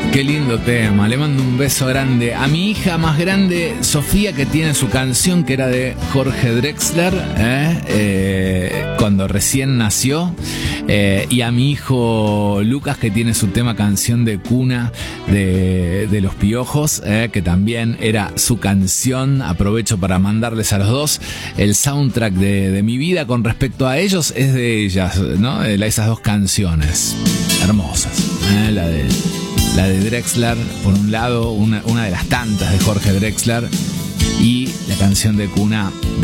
Qué lindo tema, le mando un beso grande a mi hija más grande, Sofía, que tiene su canción que era de Jorge Drexler, cuando recién nació, y a mi hijo Lucas, que tiene su tema canción de cuna de Los Piojos, que también era su canción. Aprovecho para mandarles a los dos el soundtrack de mi vida con respecto a ellos, es de ellas, ¿no? Esas dos canciones hermosas, la de Drexler, por un lado, una de las tantas de Jorge Drexler, y la canción de cuna